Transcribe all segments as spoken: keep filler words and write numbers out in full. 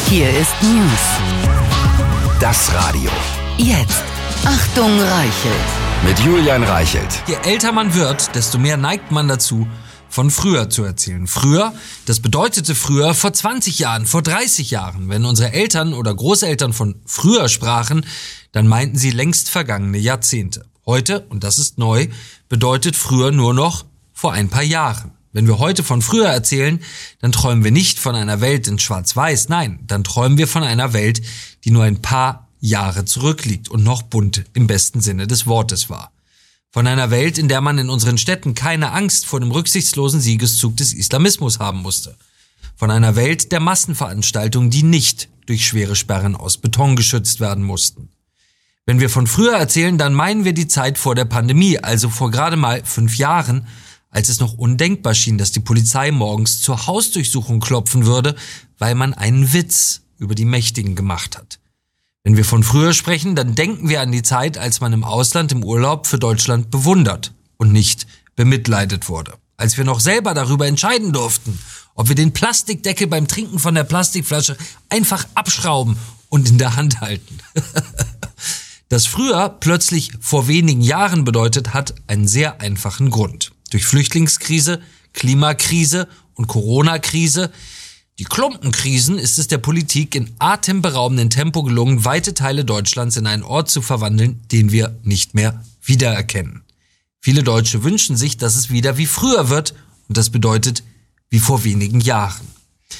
Hier ist News. Das Radio. Jetzt. Achtung, Reichelt. Mit Julian Reichelt. Je älter man wird, desto mehr neigt man dazu, von früher zu erzählen. Früher, das bedeutete früher vor zwanzig Jahren, vor dreißig Jahren. Wenn unsere Eltern oder Großeltern von früher sprachen, dann meinten sie längst vergangene Jahrzehnte. Heute, und das ist neu, bedeutet früher nur noch vor ein paar Jahren. Wenn wir heute von früher erzählen, dann träumen wir nicht von einer Welt in Schwarz-Weiß. Nein, dann träumen wir von einer Welt, die nur ein paar Jahre zurückliegt und noch bunt im besten Sinne des Wortes war. Von einer Welt, in der man in unseren Städten keine Angst vor dem rücksichtslosen Siegeszug des Islamismus haben musste. Von einer Welt der Massenveranstaltungen, die nicht durch schwere Sperren aus Beton geschützt werden mussten. Wenn wir von früher erzählen, dann meinen wir die Zeit vor der Pandemie, also vor gerade mal fünf Jahren, als es noch undenkbar schien, dass die Polizei morgens zur Hausdurchsuchung klopfen würde, weil man einen Witz über die Mächtigen gemacht hat. Wenn wir von früher sprechen, dann denken wir an die Zeit, als man im Ausland im Urlaub für Deutschland bewundert und nicht bemitleidet wurde. Als wir noch selber darüber entscheiden durften, ob wir den Plastikdeckel beim Trinken von der Plastikflasche einfach abschrauben und in der Hand halten. Das früher plötzlich vor wenigen Jahren bedeutet, hat einen sehr einfachen Grund. Durch Flüchtlingskrise, Klimakrise und Corona-Krise, die Klumpenkrisen, ist es der Politik in atemberaubendem Tempo gelungen, weite Teile Deutschlands in einen Ort zu verwandeln, den wir nicht mehr wiedererkennen. Viele Deutsche wünschen sich, dass es wieder wie früher wird, und das bedeutet wie vor wenigen Jahren.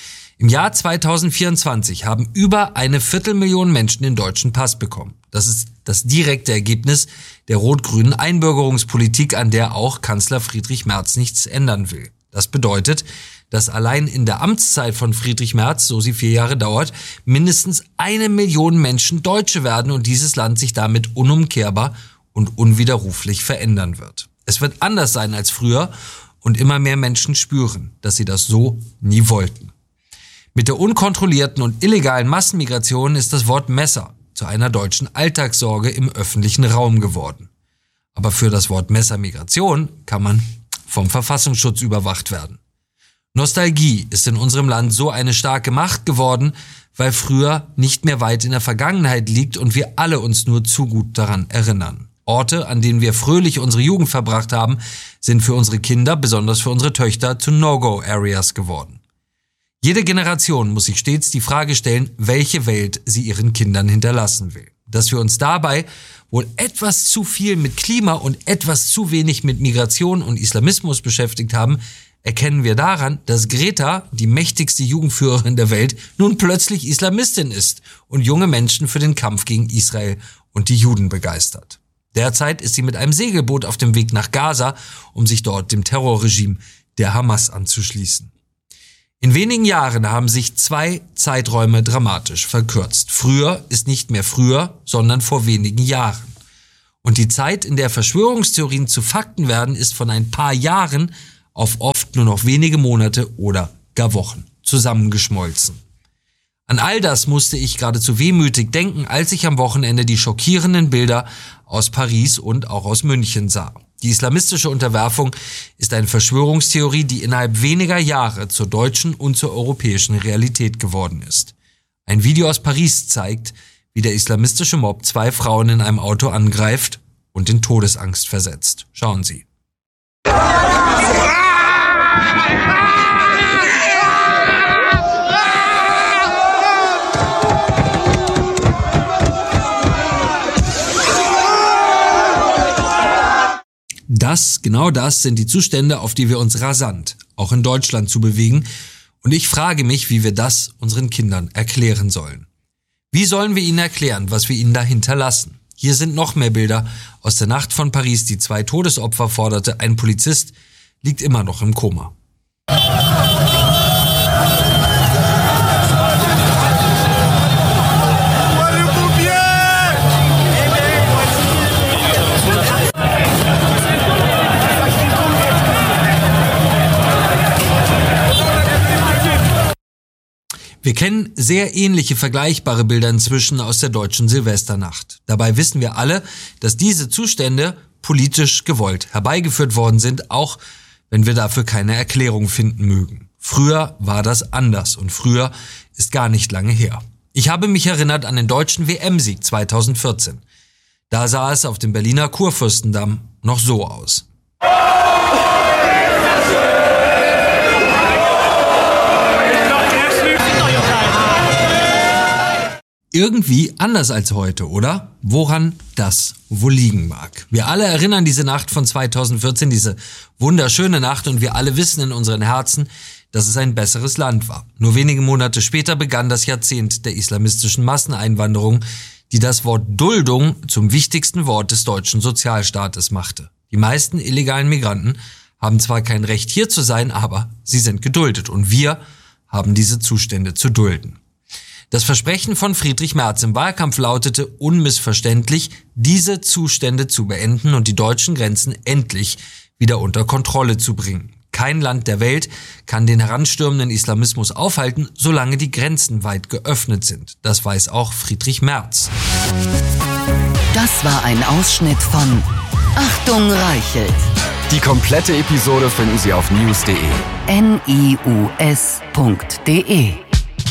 Im Jahr zweitausendvierundzwanzig haben über eine Viertelmillion Menschen den deutschen Pass bekommen. Das ist das direkte Ergebnis der rot-grünen Einbürgerungspolitik, an der auch Kanzler Friedrich Merz nichts ändern will. Das bedeutet, dass allein in der Amtszeit von Friedrich Merz, so sie vier Jahre dauert, mindestens eine Million Menschen Deutsche werden und dieses Land sich damit unumkehrbar und unwiderruflich verändern wird. Es wird anders sein als früher und immer mehr Menschen spüren, dass sie das so nie wollten. Mit der unkontrollierten und illegalen Massenmigration ist das Wort Messer zu einer deutschen Alltagssorge im öffentlichen Raum geworden. Aber für das Wort Messermigration kann man vom Verfassungsschutz überwacht werden. Nostalgie ist in unserem Land so eine starke Macht geworden, weil früher nicht mehr weit in der Vergangenheit liegt und wir alle uns nur zu gut daran erinnern. Orte, an denen wir fröhlich unsere Jugend verbracht haben, sind für unsere Kinder, besonders für unsere Töchter, zu No-Go-Areas geworden. Jede Generation muss sich stets die Frage stellen, welche Welt sie ihren Kindern hinterlassen will. Dass wir uns dabei wohl etwas zu viel mit Klima und etwas zu wenig mit Migration und Islamismus beschäftigt haben, erkennen wir daran, dass Greta, die mächtigste Jugendführerin der Welt, nun plötzlich Islamistin ist und junge Menschen für den Kampf gegen Israel und die Juden begeistert. Derzeit ist sie mit einem Segelboot auf dem Weg nach Gaza, um sich dort dem Terrorregime der Hamas anzuschließen. In wenigen Jahren haben sich zwei Zeiträume dramatisch verkürzt. Früher ist nicht mehr früher, sondern vor wenigen Jahren. Und die Zeit, in der Verschwörungstheorien zu Fakten werden, ist von ein paar Jahren auf oft nur noch wenige Monate oder gar Wochen zusammengeschmolzen. An all das musste ich geradezu wehmütig denken, als ich am Wochenende die schockierenden Bilder aus Paris und auch aus München sah. Die islamistische Unterwerfung ist eine Verschwörungstheorie, die innerhalb weniger Jahre zur deutschen und zur europäischen Realität geworden ist. Ein Video aus Paris zeigt, wie der islamistische Mob zwei Frauen in einem Auto angreift und in Todesangst versetzt. Schauen Sie. Das, genau das sind die Zustände, auf die wir uns rasant, auch in Deutschland, zu bewegen. Und ich frage mich, wie wir das unseren Kindern erklären sollen. Wie sollen wir ihnen erklären, was wir ihnen da hinterlassen? Hier sind noch mehr Bilder aus der Nacht von Paris, die zwei Todesopfer forderte. Ein Polizist liegt immer noch im Koma. Wir kennen sehr ähnliche vergleichbare Bilder inzwischen aus der deutschen Silvesternacht. Dabei wissen wir alle, dass diese Zustände politisch gewollt herbeigeführt worden sind, auch wenn wir dafür keine Erklärung finden mögen. Früher war das anders und früher ist gar nicht lange her. Ich habe mich erinnert an den deutschen W M-Sieg zweitausendvierzehn. Da sah es auf dem Berliner Kurfürstendamm noch so aus. Irgendwie anders als heute, oder? Woran das wohl liegen mag. Wir alle erinnern diese Nacht von zweitausendvierzehn, diese wunderschöne Nacht, und wir alle wissen in unseren Herzen, dass es ein besseres Land war. Nur wenige Monate später begann das Jahrzehnt der islamistischen Masseneinwanderung, die das Wort Duldung zum wichtigsten Wort des deutschen Sozialstaates machte. Die meisten illegalen Migranten haben zwar kein Recht hier zu sein, aber sie sind geduldet, und wir haben diese Zustände zu dulden. Das Versprechen von Friedrich Merz im Wahlkampf lautete unmissverständlich, diese Zustände zu beenden und die deutschen Grenzen endlich wieder unter Kontrolle zu bringen. Kein Land der Welt kann den heranstürmenden Islamismus aufhalten, solange die Grenzen weit geöffnet sind. Das weiß auch Friedrich Merz. Das war ein Ausschnitt von Achtung Reichelt. Die komplette Episode finden Sie auf news punkt de. N I U S punkt de